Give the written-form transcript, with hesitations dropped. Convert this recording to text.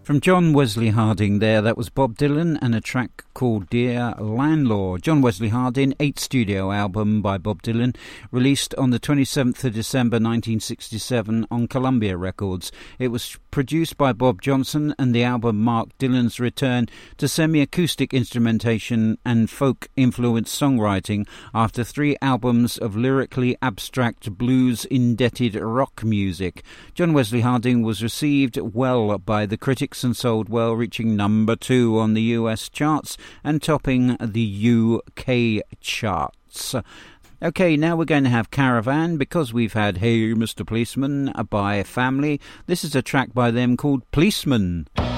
From John Wesley Harding there, that was Bob Dylan and a track called Dear Landlord. John Wesley Harding, 8th studio album by Bob Dylan, released on the 27th of December 1967 on Columbia Records. It was produced by Bob Johnson, and the album marked Dylan's return to semi-acoustic instrumentation and folk-influenced songwriting after 3 albums of lyrically abstract blues-indebted rock music. John Wesley Harding was received well by the critics and sold well, reaching number 2 on the US charts and topping the UK charts. Okay, now we're going to have Caravan, because we've had Hey Mr. Policeman by Family. This is a track by them called Policeman.